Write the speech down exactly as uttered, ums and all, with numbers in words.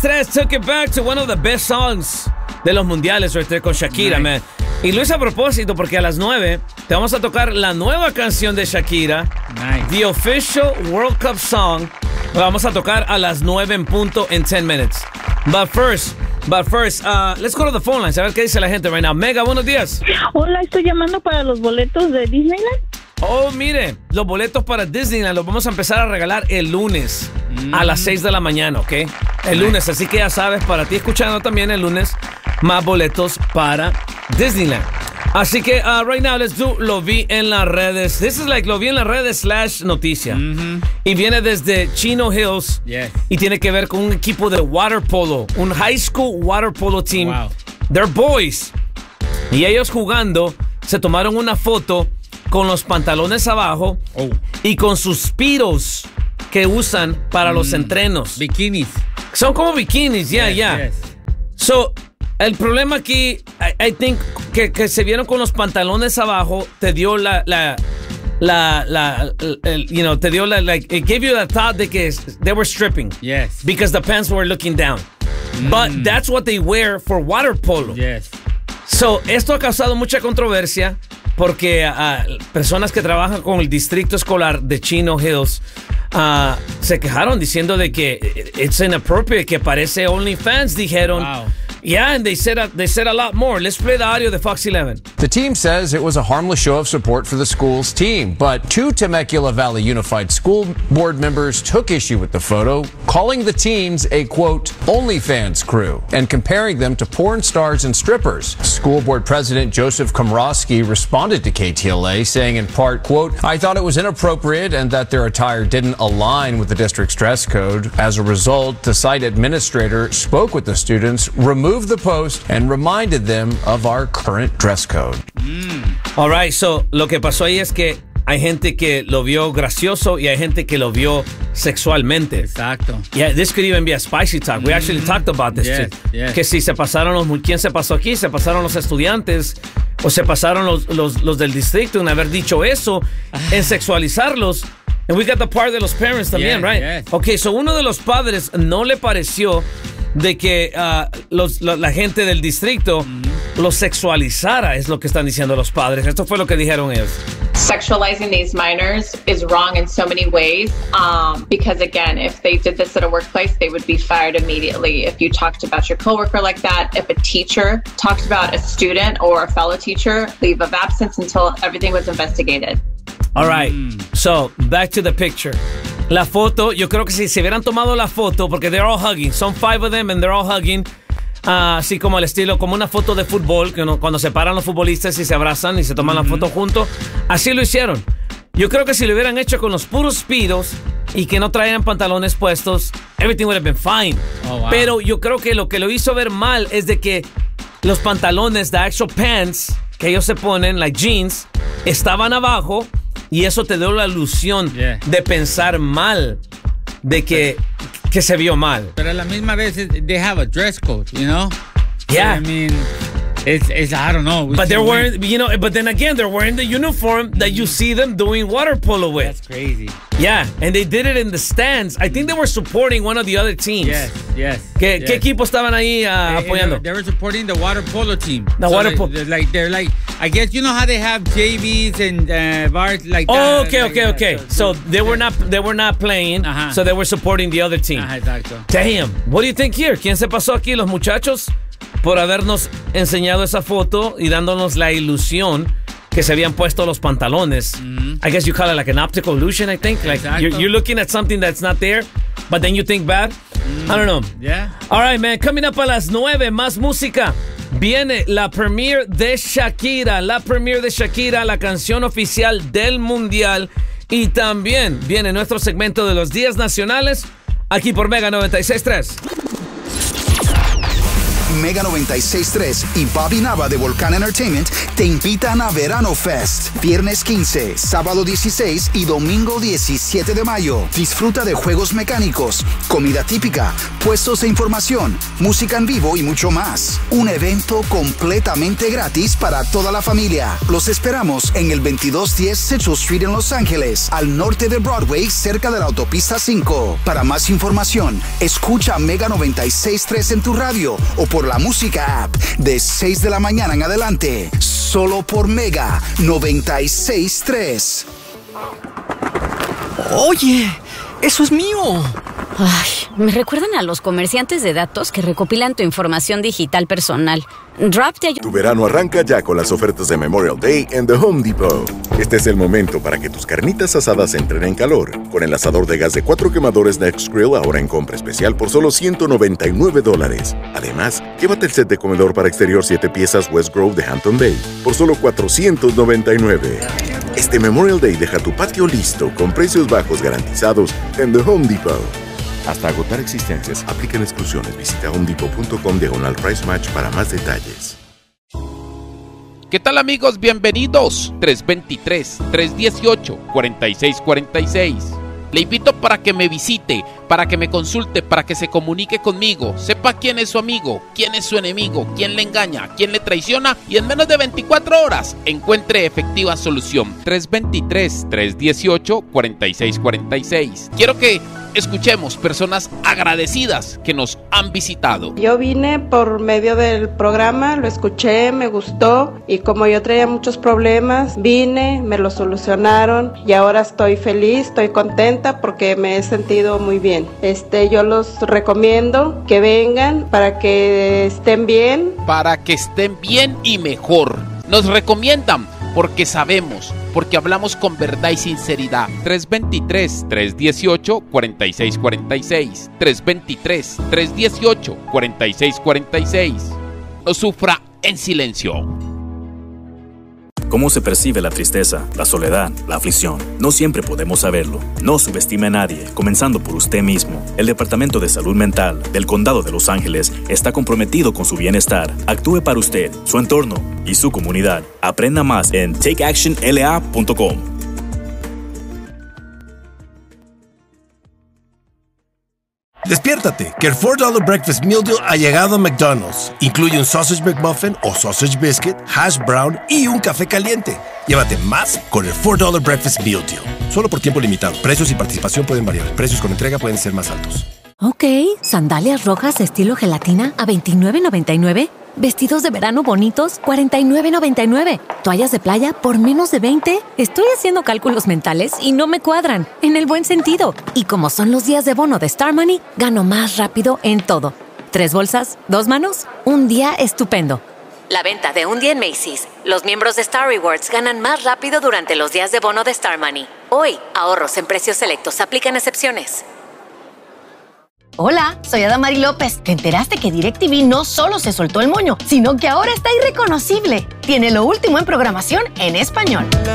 Tres took it back to one of the best songs de los mundiales right there con Shakira, nice. Man. Y lo hice a propósito porque a las nueve te vamos a tocar la nueva canción de Shakira, nice. The official World Cup song. Lo vamos a tocar a las nueve en punto in ten minutes. But first, but first, uh, let's go to the phone lines a ver qué dice la gente right now. Mega, buenos días. Hola, estoy llamando para los boletos de Disneyland. Oh, mire, los boletos para Disneyland los vamos a empezar a regalar el lunes mm. a las seis de la mañana, ¿ok? El nice. lunes, así que ya sabes, para ti escuchando también el lunes, más boletos para Disneyland. Así que, uh, right now, let's do Lo Vi en las redes. This is like Lo Vi en las redes slash noticia. Mm-hmm. Y viene desde Chino Hills. Yes. Y tiene que ver con un equipo de water polo. Un high school water polo team. Wow. They're boys. Y ellos jugando, se tomaron una foto con los pantalones abajo oh. y con sus speedos que usan para mm. los entrenos. Bikinis. Son como bikinis, yeah, yes, yeah. Yes. So, el problema aquí, I, I think, que, que se vieron con los pantalones abajo, te dio la, la, la, la, el, you know, te dio la, like, it gave you the thought de que they were stripping. Yes. Because the pants were looking down. Mm. But that's what they wear for water polo. Yes. So, esto ha causado mucha controversia porque uh, personas que trabajan con el distrito escolar de Chino Hills uh, se quejaron diciendo de que it's inappropriate, que parece OnlyFans, dijeron. Wow. Yeah, and they said a, they said a lot more. Let's play the audio de Fox eleven. The team says it was a harmless show of support for the school's team, but two Temecula Valley Unified School Board members took issue with the photo, calling the teams a, quote, OnlyFans crew, and comparing them to porn stars and strippers. School Board President Joseph Komrosky responded to K T L A, saying in part, quote, I thought it was inappropriate and that their attire didn't align with the district's dress code. As a result, the site administrator spoke with the students, removed the post and reminded them of our current dress code. Mm. All right, so lo que pasó ahí es que hay gente que lo vio gracioso y hay gente que lo vio sexualmente. Exacto. Yeah, this could even be a spicy talk. We actually mm-hmm. talked about this yes, too. Yes. Que si se pasaron los, ¿quién se pasó aquí? Se pasaron los estudiantes o se pasaron los, los, los del distrito en haber dicho eso, en sexualizarlos. And we got the part de los parents también, yes, right? Yes. Okay, so uno de los padres no le pareció de que uh, los, la, la gente del distrito mm-hmm. los sexualizara, es lo que están diciendo los padres. Esto fue lo que dijeron ellos. Sexualizing these minors is wrong in so many ways um, because, again, if they did this at a workplace, they would be fired immediately. If you talked about your coworker like that, if a teacher talked about a student or a fellow teacher, leave of absence until everything was investigated. All right, mm. so back to the picture. La foto, yo creo que si se hubieran tomado la foto, porque they're all hugging, son five of them and they're all hugging, uh, así como el estilo, como una foto de fútbol, que uno, cuando se paran los futbolistas y se abrazan y se toman mm-hmm. la foto juntos, así lo hicieron. Yo creo que si lo hubieran hecho con los puros speedos y que no traían pantalones puestos, everything would have been fine. Oh, wow. Pero yo creo que lo que lo hizo ver mal es de que los pantalones, the actual pants que ellos se ponen, like jeans, estaban abajo. Y eso te dio la ilusión yeah. de pensar mal, de que, que se vio mal. Pero a la misma vez, they have a dress code, you know? Yeah. I mean, it's, it's I don't know. But they're wearing, you know, but then again, they're wearing the uniform that you see them doing water polo with. That's crazy. Yeah, and they did it in the stands. I think they were supporting one of the other teams. Yes, yes. ¿Qué, yes. ¿qué equipo estaban ahí uh, they, apoyando? They were supporting the water polo team. The so water they, polo. They're like, they're like, I guess you know how they have J Vs and uh, bars like that. Oh, okay, like okay, that. okay. So, So they were not, they were not playing. Uh-huh. So they were supporting the other team. Ajá, exacto. Damn. What do you think here? ¿Quién se pasó aquí? Los muchachos por habernos enseñado esa foto y dándonos la ilusión que se habían puesto los pantalones. Mm-hmm. I guess you call it like an optical illusion, I think. Like you're, you're looking at something that's not there, but then you think bad. Mm. I don't know. Yeah. All right, man. Coming up a las nueve, más música. Viene la premiere de Shakira, la premiere de Shakira, la canción oficial del Mundial. Y también viene nuestro segmento de los días nacionales aquí por Mega noventa y seis punto tres. Mega noventa y seis punto tres y Bobby Nava de Volcán Entertainment te invitan a Verano Fest. Viernes quince, sábado dieciséis y domingo diecisiete de mayo. Disfruta de juegos mecánicos, comida típica, puestos de información, música en vivo y mucho más. Un evento completamente gratis para toda la familia. Los esperamos en el veintidós diez Central Street en Los Ángeles, al norte de Broadway, cerca de la autopista cinco. Para más información, escucha Mega noventa y seis punto tres en tu radio o por la música app de seis de la mañana en adelante. Solo por Mega noventa y seis punto tres. Oye, eso es mío. Ay, me recuerdan a los comerciantes de datos que recopilan tu información digital personal. Drop te ayuda. Tu verano arranca ya con las ofertas de Memorial Day en The Home Depot. Este es el momento para que tus carnitas asadas entren en calor. Con el asador de gas de cuatro quemadores Nextgrill ahora en compra especial por solo ciento noventa y nueve dólares. Además, llévate el set de comedor para exterior siete piezas West Grove de Hampton Bay por solo cuatrocientos noventa y nueve. Este Memorial Day deja tu patio listo con precios bajos garantizados en The Home Depot. Hasta agotar existencias, aplican exclusiones. Visita homedepot punto com diagonal price match para más detalles. ¿Qué tal, amigos? Bienvenidos. tres dos tres, tres uno ocho, cuatro seis cuatro seis. Le invito para que me visite, para que me consulte, para que se comunique conmigo, sepa quién es su amigo, quién es su enemigo, quién le engaña, quién le traiciona y en menos de veinticuatro horas encuentre efectiva solución. tres dos tres, tres uno ocho, cuatro seis cuatro seis. Quiero que escuchemos personas agradecidas que nos han visitado. Yo vine por medio del programa, lo escuché, me gustó y como yo traía muchos problemas, vine, me lo solucionaron y ahora estoy feliz, estoy contenta porque me he sentido muy bien. Este, yo los recomiendo que vengan para que estén bien. Para que estén bien y mejor. Nos recomiendan porque sabemos, porque hablamos con verdad y sinceridad. tres dos tres, tres uno ocho, cuatro seis cuatro seis. tres dos tres, tres uno ocho, cuatro seis cuatro seis. No sufra en silencio. ¿Cómo se percibe la tristeza, la soledad, la aflicción? No siempre podemos saberlo. No subestime a nadie, comenzando por usted mismo. El Departamento de Salud Mental del Condado de Los Ángeles está comprometido con su bienestar. Actúe para usted, su entorno y su comunidad. Aprenda más en take action l a punto com. Despiértate, que el four dollar Breakfast Meal Deal ha llegado a McDonald's. Incluye un Sausage McMuffin o Sausage Biscuit, Hash Brown y un café caliente. Llévate más con el four dollar Breakfast Meal Deal. Solo por tiempo limitado. Precios y participación pueden variar. Precios con entrega pueden ser más altos. Ok, sandalias rojas estilo gelatina a veintinueve noventa y nueve. Vestidos de verano bonitos, cuarenta y nueve noventa y nueve. Toallas de playa por menos de veinte. Estoy haciendo cálculos mentales y no me cuadran, en el buen sentido. Y como son los días de bono de Star Money, gano más rápido en todo. ¿Tres bolsas? ¿Dos manos? Un día estupendo. La venta de un día en Macy's. Los miembros de Star Rewards ganan más rápido durante los días de bono de Star Money. Hoy, ahorros en precios selectos. Aplican excepciones. Hola, soy Adamari López. ¿Te enteraste que DirecTV no solo se soltó el moño, sino que ahora está irreconocible? Tiene lo último en programación en español.